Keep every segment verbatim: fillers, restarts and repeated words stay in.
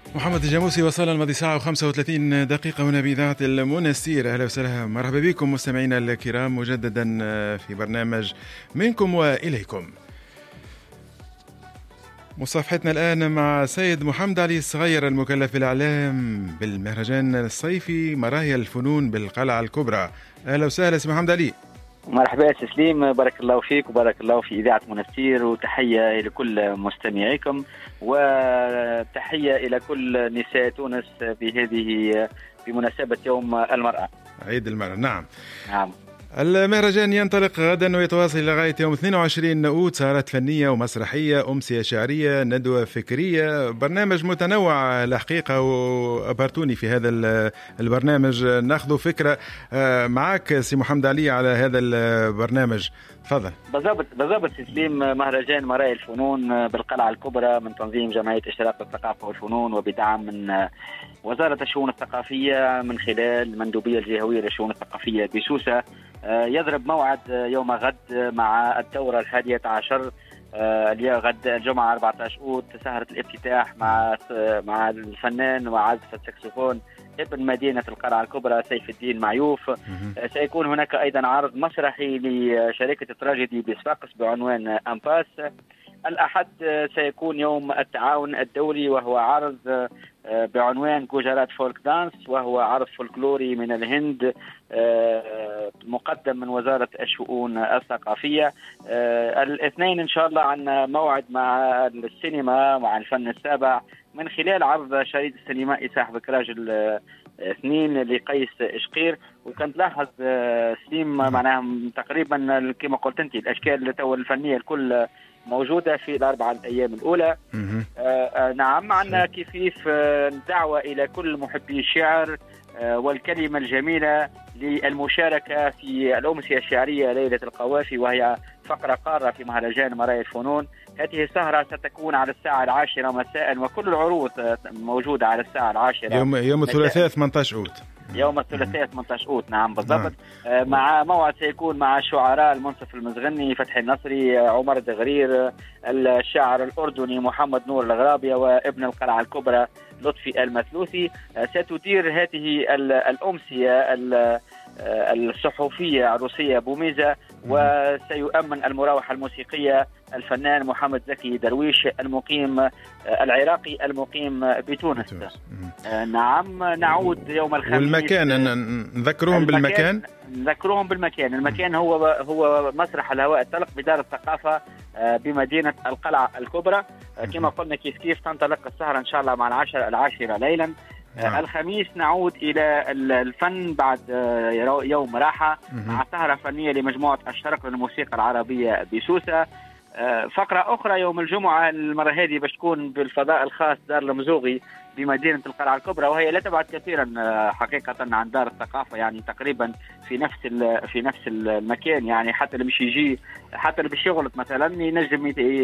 محمد الجاموسي وصل الماضي ساعة وخمسة وثلاثين دقيقة هنا بإذاعة المنستير. أهلا وسهلا، مرحبا بكم مستمعينا الكرام مجددا في برنامج منكم وإليكم. مصافحتنا الآن مع سيد محمد علي الصغير المكلف بالإعلام بالمهرجان الصيفي مراهي الفنون بالقلعة الكبرى. أهلا وسهلا سي محمد علي. مرحبا سليم، بارك الله فيك وبارك الله في إذاعة منستير، وتحية إلى كل مستمعيكم وتحية إلى كل نساء تونس بهذه بمناسبة يوم المرأة، عيد المرأة. نعم نعم. المهرجان ينطلق غدا ويتواصل لغاية يوم اثنين وعشرين أوت. سهرات فنية ومسرحية، أمسية شعرية، ندوة فكرية، برنامج متنوع الحقيقة. وأبرتوني في هذا البرنامج ناخذ فكرة معك سي محمد علي على هذا البرنامج. تفضل. بالضبط بالضبط سليم. مهرجان مراهي الفنون بالقلعة الكبرى من تنظيم جمعية اشتراك الثقافة والفنون وبدعم من وزارة الشؤون الثقافية من خلال المندوبية الجهوية للشؤون الثقافية بسوسة. يضرب موعد يوم غد مع الدورة الحادية عشر غد الجمعة أربعة عشر أوت، سهرة الافتتاح مع مع الفنان وعازف السكسفون ابن مدينة القلعة الكبرى سيف الدين معيوف. سيكون هناك أيضا عرض مسرحي لشركة التراجيدي بصفاقس بعنوان أمباس. الأحد سيكون يوم التعاون الدولي وهو عرض بعنوان جوجرات فولك دانس، وهو عرض فولكلوري من الهند مقدم من وزارة الشؤون الثقافية. الاثنين إن شاء الله عندنا موعد مع السينما مع الفن السابع من خلال عرض شريط السينمائي صاحب كراج اثنين لقيس إشقير. وكنت لاحظ سليم معناها تقريبا كما قلت انت الاشكال الفنيه الكل موجوده في الاربعه الايام الاولى. آه نعم، عندنا كيف دعوه الى كل محبي الشعر آه والكلمه الجميله للمشاركه في الامسيه الشعريه ليله القوافي، وهي فقره قاره في مهرجان مراهي الفنون. هذه السهرة ستكون على الساعة العاشرة مساء، وكل العروض موجودة على الساعة العاشرة يوم يوم الثلاثاء ثمانية عشر أوت. يوم الثلاثاء ثمانية عشر أوت، نعم بالضبط. آه. مع موعد سيكون مع الشعراء المنصف المزغني، فتحي النصري، عمر الدغرير، الشاعر الأردني محمد نور الغرابية، وابن القلعة الكبرى لطفي المثلوثي. آه ستدير هذه الأمسية الصحفية الروسية بوميزة، وسيؤمن المراوحة الموسيقية الفنان محمد زكي درويش المقيم العراقي المقيم بتونس. آه نعم. نعود يوم الخميس. والمكان نذكرهم بالمكان نذكرهم بالمكان المكان هو هو مسرح الهواء الطلق بدار الثقافة آه بمدينة القلعة الكبرى. آه كما قلنا كيف كيف تنطلق السهرة إن شاء الله مع العاشرة العاشرة ليلا. آه الخميس نعود إلى الفن بعد آه يوم راحة مع سهرة فنية لمجموعة الشرق للموسيقى العربية بسوسة. آه فقرة أخرى يوم الجمعة، المرة هذه باش تكون بالفضاء الخاص دار المزوغي بمدينة القلعة الكبرى، وهي لا تبعد كثيرا آه حقيقة عن دار الثقافة، يعني تقريبا في نفس في نفس المكان. يعني حتى اللي مش يجي حتى اللي باش يغلط مثلا ينجم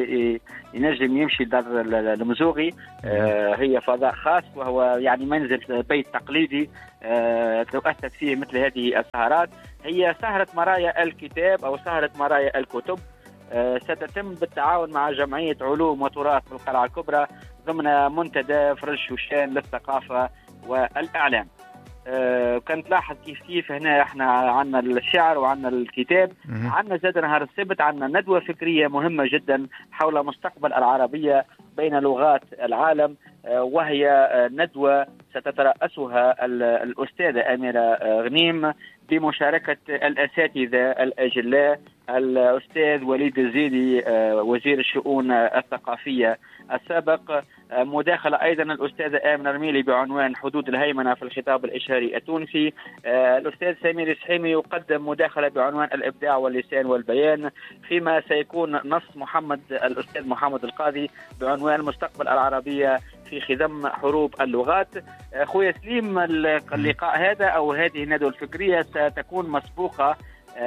ينجم يمشي دار المزوغي. آه هي فضاء خاص، وهو يعني منزل بيت تقليدي آه تؤسس فيه مثل هذه السهرات. هي سهرة مرايا الكتاب أو سهرة مرايا الكتب، آه ستتم بالتعاون مع جمعية علوم وتراث بالقلعة الكبرى ضمن منتدى فرج شوشان للثقافة والإعلام. آه كنت لاحظ كيف كيف هنا احنا عندنا الشعر وعندنا الكتاب. عندنا زاد نهار السبت عندنا ندوة فكرية مهمة جدا حول مستقبل العربية بين لغات العالم، آه وهي آه ندوة ستترأسها الأستاذة أميرة غنيم بمشاركة الأساتذة الأجلاء الأستاذ وليد الزيدي وزير الشؤون الثقافية السابق، مداخلة أيضا الأستاذة آمنة رميلي بعنوان حدود الهيمنة في الخطاب الإشاري التونسي، الأستاذ سمير السحيمي يقدم مداخلة بعنوان الإبداع واللسان والبيان، فيما سيكون نص محمد الأستاذ محمد القاضي بعنوان مستقبل العربية في خضم حروب اللغات. أخوي سليم، اللقاء هذا أو هذه الندوة الفكرية ستكون مسبوقة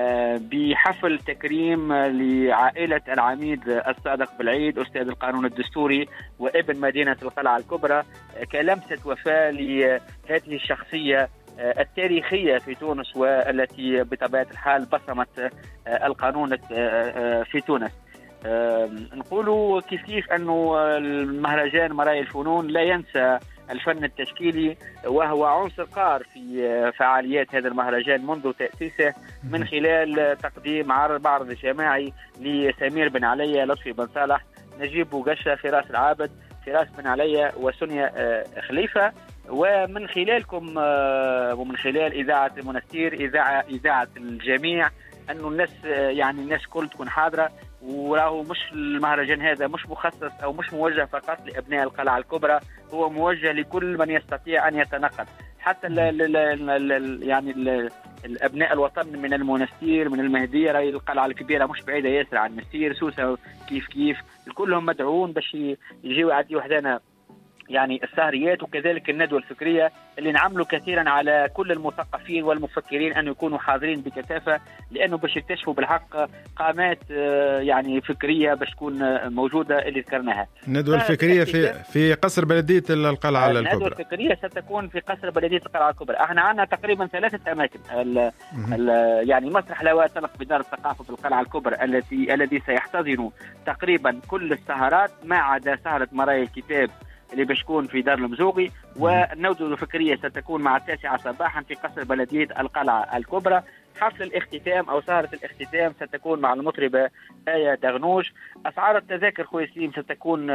بحفل تكريم لعائلة العميد الصادق بالعيد أستاذ القانون الدستوري وابن مدينة القلعة الكبرى، كلمسة وفاة لهذه الشخصية التاريخية في تونس والتي بطبيعة الحال بصمت القانون في تونس. نقولوا كيف كيف أنه المهرجان مراهي الفنون لا ينسى الفن التشكيلي، وهو عنصر قار في فعاليات هذا المهرجان منذ تأسيسه، من خلال تقديم عرض بعرض جماعي لسمير بن علي، لطفي بن صالح، نجيب بوغشة، فراس العابد، فراس بن علي، وسونيا خليفة. ومن خلالكم ومن خلال إذاعة المنستير، إذاعة إذاعة الجميع، أنه الناس يعني الناس كل تكون حاضرة. وراهو مش المهرجان هذا مش مخصص أو مش موجه فقط لأبناء القلعة الكبرى، هو موجه لكل من يستطيع أن يتنقل، حتى ال ال ال يعني ال الأبناء الوطن من المنستير، من المهدية. راهي القلعة الكبيرة مش بعيدة ياسر عن المنستير، سوسة كيف كيف كلهم مدعوون باش يجيوا يعديوا وحدنا يعني السهريات، وكذلك الندوة الفكرية اللي نعملوا كثيرا على كل المثقفين والمفكرين أن يكونوا حاضرين بكثافة، لأنه باش يكتشفوا بالحق قامات يعني فكرية باش تكون موجودة اللي ذكرناها. الندوة الفكرية في في قصر بلدية القلعة الكبرى. الندوة الفكرية ستكون في قصر بلدية القلعة الكبرى. احنا عندنا تقريبا ثلاثة أماكن، ال ال يعني مسرح لواء طلق بدار الثقافة في القلعة الكبرى التي الذي سيحتضن تقريبا كل السهرات ما عدا سهرة مرايا الكتاب اللي بتكون في دار المزوغي، والندوة الفكرية ستكون مع التاسعة صباحا في قصر بلدية القلعة الكبرى. حفل الاختتام أو سهرة الاختتام ستكون مع المطربة آية دغنوش. أسعار التذاكر خوي سليم ستكون،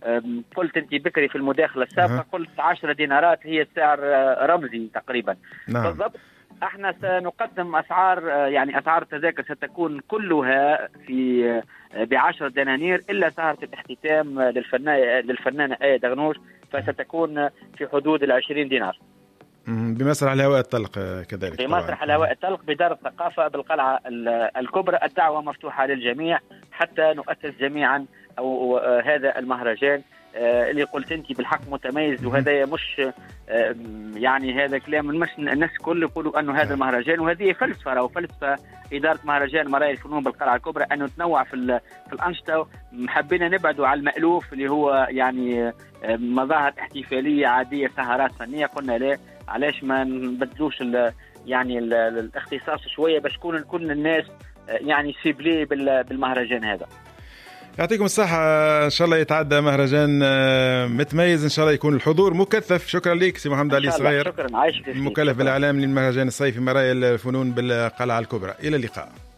قلت أنت بكري في المداخلة السابقة، قلت عشرة دينارات هي السعر رمزي تقريبا. نعم. بالضبط. احنا سنقدم اسعار، يعني اسعار التذاكر ستكون كلها في بعشرة دنانير، الا سهرة الاختتام للفنانة للفنانة آية دغنوش فستكون في حدود العشرين دينار. بمسرح الهواء الطلق كذلك. بمسرح الهواء الطلق بدار الثقافة بالقلعة الكبرى. الدعوة مفتوحة للجميع حتى نؤسس جميعا أو هذا المهرجان اللي قلت انت بالحق متميز. وهذا مش يعني هذا كلام مش الناس كل يقولوا انه هذا المهرجان، وهذه فلسفه او فلسفه اداره مهرجان مرايا الفنون بالقلعه الكبرى، انه تنوع في في الانشطه. حبينا نبعدوا على المألوف اللي هو يعني مظاهر احتفاليه عاديه، سهرات فنيه. قلنا لا، علاش ما نبدلوش يعني الاختصاص شويه باش تكون كل الناس يعني سيبلي بالمهرجان هذا. يعطيكم الصحة، إن شاء الله يتعدى مهرجان متميز، إن شاء الله يكون الحضور مكثف. شكرا لك سي محمد علي صغير، شكرا. عايش المكلف بالإعلام للمهرجان الصيفي مرايا الفنون بالقلعة الكبرى. إلى اللقاء.